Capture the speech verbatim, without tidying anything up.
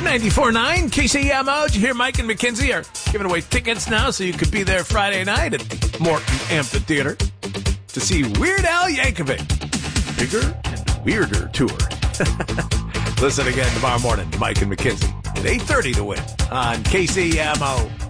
ninety-four point nine K C M O. Did you hear Mike and McKenzie are giving away tickets now so you could be there Friday night at Morton Amphitheater to see Weird Al Yankovic. Bigger and weirder tour. Listen again tomorrow morning to Mike and McKenzie at eight thirty to win on K C M O.